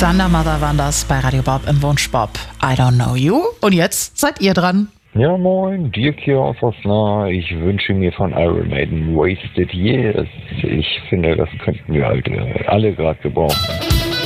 Thunder Mother waren das bei Radio Bob im Wunsch Bob. I don't know you. Und jetzt seid ihr dran. Ja moin, Dirk hier aus Osnabrück. Ich wünsche mir von Iron Maiden Wasted Years. Ich finde, das könnten wir halt alle gerade gebrauchen.